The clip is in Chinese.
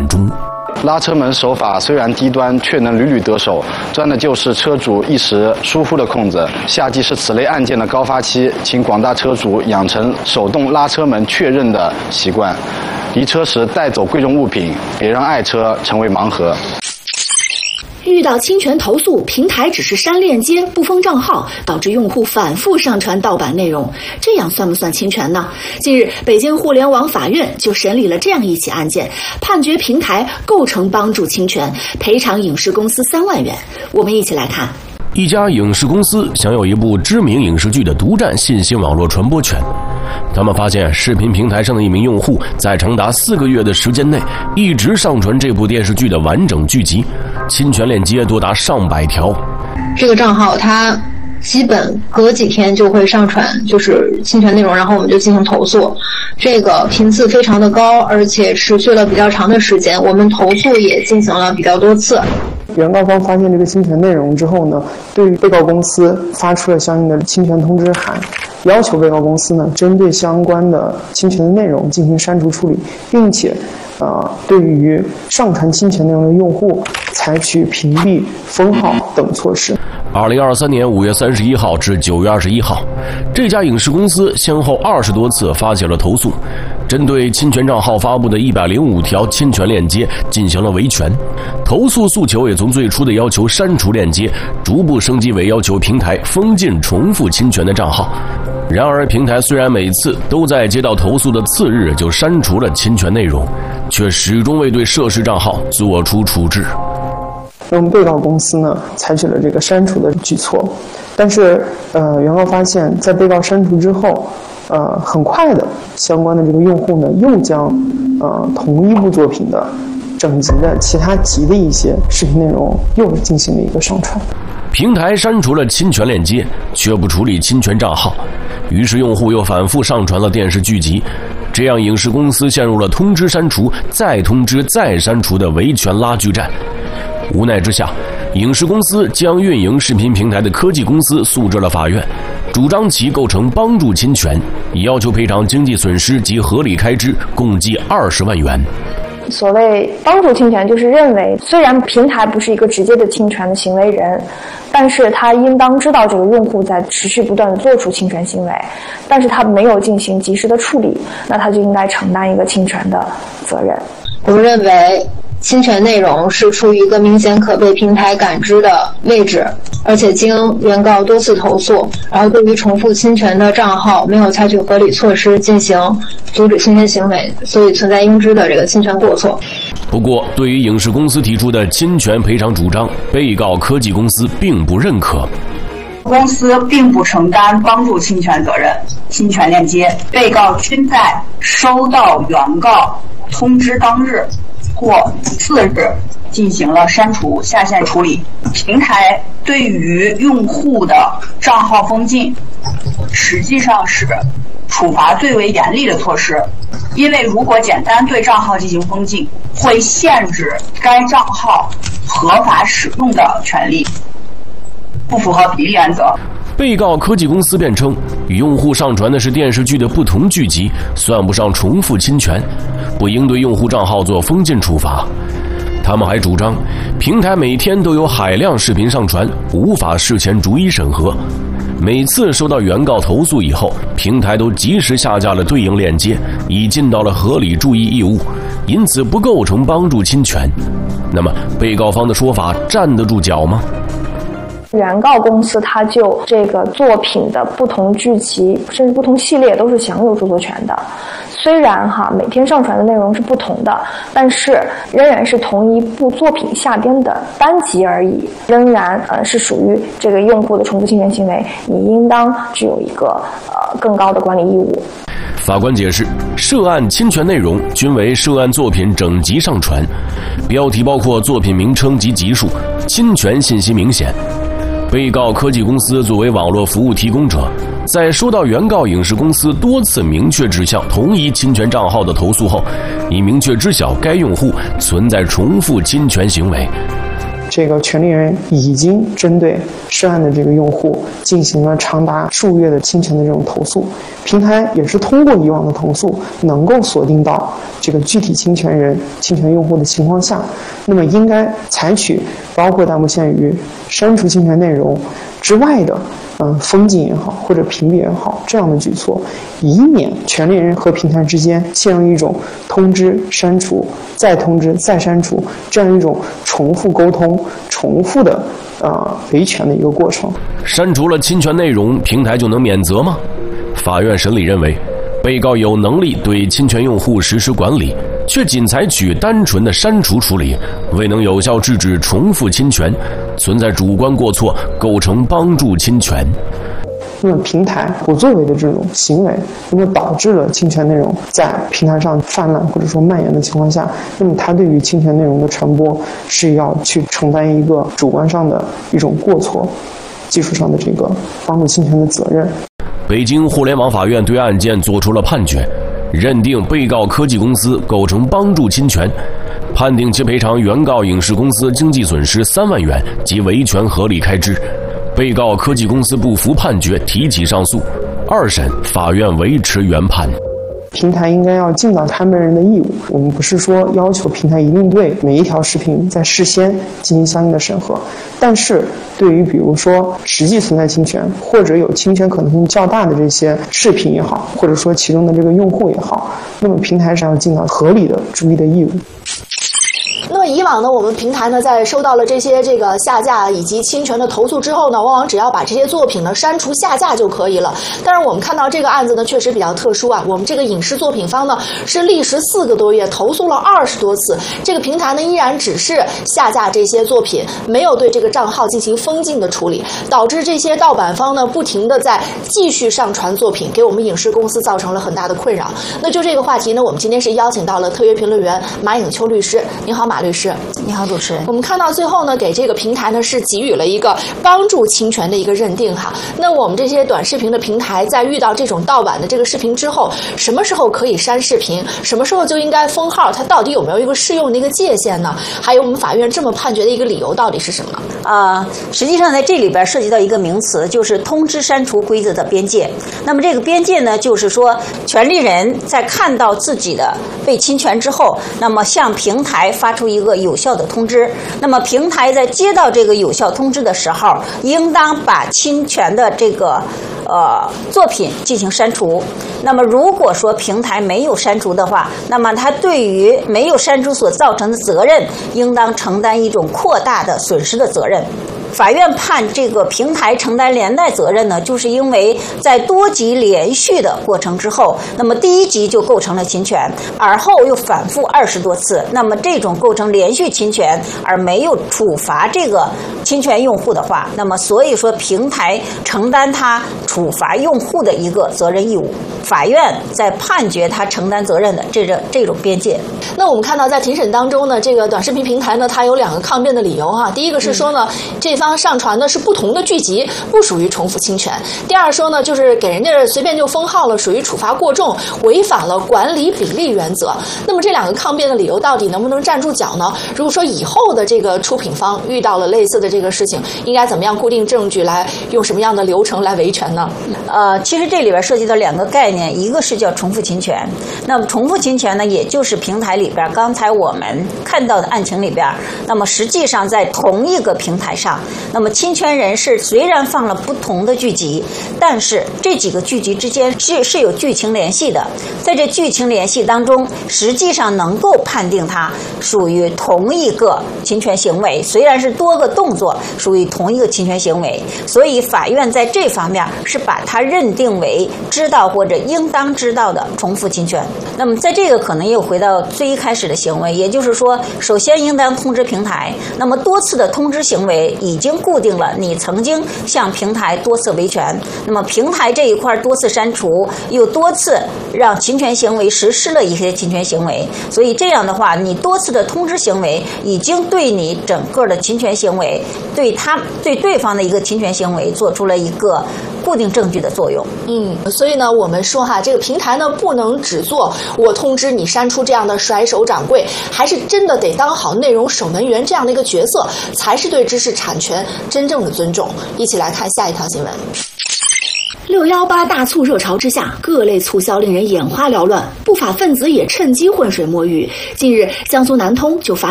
案中。 拉车门手法虽然低端，却能屡屡得手，钻的就是车主一时疏忽的空子。夏季是此类案件的高发期，请广大车主养成手动拉车门确认的习惯，离车时带走贵重物品，别让爱车成为盲盒。 遇到侵权投诉，平台只是删链接不封账号，导致用户反复上传盗版内容，这样算不算侵权呢？近日，北京互联网法院就审理了这样一起案件，判决平台构成帮助侵权，赔偿影视公司3万元。我们一起来看。 一家影视公司享有一部知名影视剧的独占信息网络传播权。他们发现视频平台上的一名用户在长达4个月的时间内一直上传这部电视剧的完整剧集，侵权链接多达上百条。 这个账号它基本隔几天就会上传就是侵权内容，然后我们就进行投诉，这个频次非常的高，而且持续了比较长的时间，我们投诉也进行了比较多次。 原告方发现这个侵权内容之后呢，对于被告公司发出了相应的侵权通知函，要求被告公司呢针对相关的侵权的内容进行删除处理，并且对于上传侵权内容的用户采取屏蔽、封号等措施。 2023年5月31号至9月21号，这家影视公司先后20多次发起了投诉，针对侵权账号发布的105条侵权链接进行了维权。投诉诉求也从最初的要求删除链接，逐步升级为要求平台封禁重复侵权的账号。然而，平台虽然每次都在接到投诉的次日就删除了侵权内容，却始终未对涉事账号做出处置。 那么被告公司呢采取了这个删除的举措，但是原告发现在被告删除之后，很快的相关的这个用户呢又将同一部作品的整集的其他集的一些视频内容又进行了一个上传。 平台删除了侵权链接，却不处理侵权账号，于是用户又反复上传了电视剧集，这样影视公司陷入了通知删除、再通知再删除的维权拉锯战。无奈之下，影视公司将运营视频平台的科技公司诉至了法院，主张其构成帮助侵权，以要求赔偿经济损失及合理开支共计20万元。 所谓帮助侵权，就是认为虽然平台不是一个直接的侵权的行为人，但是他应当知道这个用户在持续不断的做出侵权行为，但是他没有进行及时的处理，那他就应该承担一个侵权的责任。 我们认为侵权内容是处于一个明显可被平台感知的位置，而且经原告多次投诉，然后对于重复侵权的账号没有采取合理措施进行阻止侵权行为，所以存在应知的这个侵权过错。 不过，对于影视公司提出的侵权赔偿主张，被告科技公司并不认可。 公司并不承担帮助侵权责任，侵权链接被告均在收到原告通知当日或次日进行了删除下线处理。平台对于用户的账号封禁实际上是处罚最为严厉的措施，因为如果简单对账号进行封禁，会限制该账号合法使用的权利，不符合比例原则。 被告科技公司辩称，与用户上传的是电视剧的不同剧集，算不上重复侵权，不应对用户账号做封禁处罚。他们还主张，平台每天都有海量视频上传，无法事前逐一审核。每次收到原告投诉以后，平台都及时下架了对应链接，已尽到了合理注意义务，因此不构成帮助侵权。那么，被告方的说法站得住脚吗？ 原告公司它就这个作品的不同剧集甚至不同系列都是享有著作权的，虽然每天上传的内容是不同的，但是仍然是同一部作品下边的单集而已，仍然是属于这个用户的重复侵权行为，你应当具有一个更高的管理义务。 法官解释，涉案侵权内容均为涉案作品整集上传，标题包括作品名称及集数，侵权信息明显。被告科技公司作为网络服务提供者，在收到原告影视公司多次明确指向同一侵权账号的投诉后，已明确知晓该用户存在重复侵权行为。 这个权利人已经针对涉案的这个用户进行了长达数月的侵权的这种投诉，平台也是通过以往的投诉能够锁定到这个具体侵权人、侵权用户的情况下，那么应该采取包括但不限于删除侵权内容之外的封禁也好或者屏蔽也好这样的举措，以免权利人和平台之间陷入一种通知、删除、再通知、再删除这样一种重复沟通、重复的维权的一个过程。 删除了侵权内容，平台就能免责吗？法院审理认为，被告有能力对侵权用户实施管理，却仅采取单纯的删除处理，未能有效制止重复侵权，存在主观过错，构成帮助侵权。 那么平台不作为的这种行为，那么导致了侵权内容在平台上泛滥或者说蔓延的情况下，那么它对于侵权内容的传播是要去承担一个主观上的一种过错，技术上的这个帮助侵权的责任。 北京互联网法院对案件作出了判决，认定被告科技公司构成帮助侵权，判定其赔偿原告影视公司经济损失3万元及维权合理开支。被告科技公司不服判决，提起上诉。2审法院维持原判。 平台应该要尽到看门人的义务，我们不是说要求平台一定对每一条视频在事先进行相应的审核，但是对于比如说实际存在侵权或者有侵权可能性较大的这些视频也好，或者说其中的这个用户也好，那么平台是要尽到合理的注意的义务。 那么以往呢，我们平台呢在收到了这些下架以及侵权的投诉之后呢，往往只要把这些作品呢删除下架就可以了。但是我们看到这个案子呢确实比较特殊啊，我们这个影视作品方呢是历时4个多月，投诉了20多次，这个平台呢依然只是下架这些作品，没有对这个账号进行封禁的处理，导致这些盗版方呢不停的在继续上传作品，给我们影视公司造成了很大的困扰。那就这个话题呢，我们今天是邀请到了特约评论员马颖秋律师。您好，马律师。 你好，主持人。 我们看到最后呢，给这个平台呢是给予了一个帮助侵权的一个认定哈。那我们这些短视频的平台在遇到这种盗版的这个视频之后，什么时候可以删视频，什么时候就应该封号，它到底有没有一个适用的一个界限呢？还有我们法院这么判决的一个理由到底是什么？ 实际上在这里边涉及到一个名词，就是通知删除规则的边界。那么这个边界呢，就是说权利人在看到自己的被侵权之后，那么向平台发出一个有效的通知。那么平台在接到这个有效通知的时候，应当把侵权的这个作品进行删除。那么如果说平台没有删除的话，那么它对于没有删除所造成的责任，应当承担一种扩大的损失的责任。法院判这个平台承担连带责任呢，就是因为在多级连续的过程之后，那么第1级就构成了侵权，而后又反复20多次，那么这种构成连续侵权而没有处罚这个侵权用户的话，那么所以说平台承担他处罚用户的一个责任义务。法院在判决他承担责任的这种边界。 那我们看到在庭审当中呢，这个短视频平台呢，它有2个抗辩的理由哈。第一个是说呢，这方上传的是不同的剧集，不属于重复侵权。第二说呢，就是给人家随便就封号了，属于处罚过重，违反了管理比例原则。那么这2个抗辩的理由到底能不能站住脚呢？如果说以后的这个出品方遇到了类似的这个事情，应该怎么样固定证据，来用什么样的流程来维权呢？ 其实这里边涉及到2个概念，一个是叫重复侵权。那么重复侵权呢，也就是平台里边刚才我们看到的案情里边，那么实际上在同一个平台上，那么侵权人是虽然放了不同的剧集，但是这几个剧集之间是有剧情联系的。在这剧情联系当中，实际上能够判定它属于同一个侵权行为，虽然是多个动作，属于同一个侵权行为。所以法院在这方面是把它认定为知道或者应当知道的重复侵权。那么在这个可能又回到最一开始的行为，也就是说，首先应当通知平台。那么多次的通知行为已经固定了你曾经向平台多次维权，那么平台这一块多次删除，又多次让侵权行为实施了一些侵权行为，所以这样的话，你多次的通知行为已经对你整个的侵权行为，对对方的一个侵权行为做出了一个固定证据的作用。 所以呢，我们说哈，这个平台呢不能只做我通知你删除这样的甩手掌柜，还是真的得当好内容守门员这样的一个角色，才是对知识产权真正的尊重。一起来看下一条新闻。618大促热潮之下，各类促销令人眼花缭乱，不法分子也趁机浑水摸鱼。近日，江苏南通就发